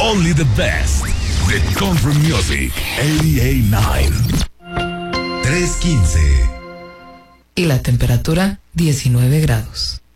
Only the best. The Country Music 88.9. 3:15. Y la temperatura 19 grados.